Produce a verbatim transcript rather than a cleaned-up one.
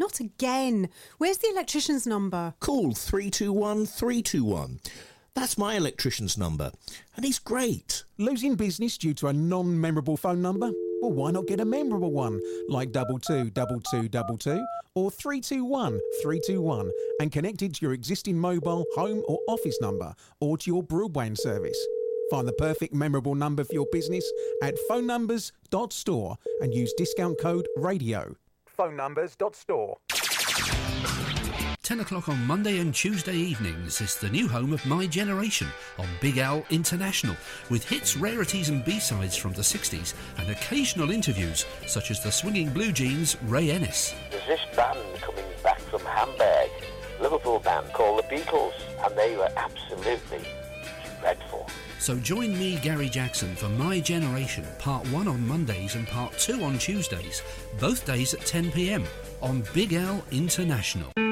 not again. Where's the electrician's number? Call three two one, three two one. That's my electrician's number, and he's great. Losing business due to a non-memorable phone number? Well, why not get a memorable one, like double two double two double two or three two one three two one, and connect it to your existing mobile, home or office number, or to your broadband service. Find the perfect memorable number for your business at phone numbers dot store and use discount code RADIO. phone numbers dot store. ten o'clock on Monday and Tuesday evenings is the new home of My Generation on Big Al International, with hits, rarities and B-sides from the sixties and occasional interviews such as the swinging blue jeans Ray Ennis. There's this band coming back from Hamburg, Liverpool band called the Beatles, and they were absolutely dreadful. So join me, Gary Jackson, for My Generation, part one on Mondays and part two on Tuesdays, both days at ten p m on Big Al International.